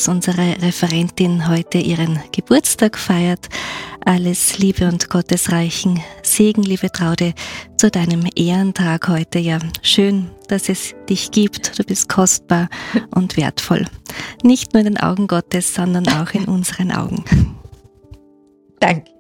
dass unsere Referentin heute ihren Geburtstag feiert. Alles Liebe und gottesreichen Segen, liebe Traude, zu deinem Ehrentag heute. Ja, schön, dass es dich gibt. Du bist kostbar und wertvoll. Nicht nur in den Augen Gottes, sondern auch in unseren Augen. Danke.